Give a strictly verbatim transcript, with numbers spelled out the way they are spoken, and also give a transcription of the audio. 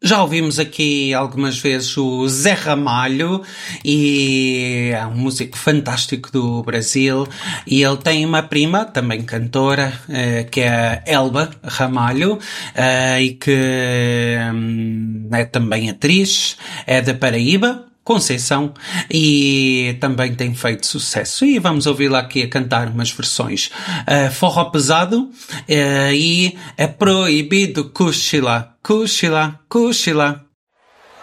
Já ouvimos aqui algumas vezes o Zé Ramalho, e é um músico fantástico do Brasil, e ele tem uma prima, também cantora, eh, que é a Elba Ramalho, eh, e que hum, é também atriz, é da Paraíba, Conceição, e também tem feito sucesso. E vamos ouvi-la aqui a cantar umas versões. Uh, forró pesado, uh, e é proibido cochilar, cochilar, cochilar.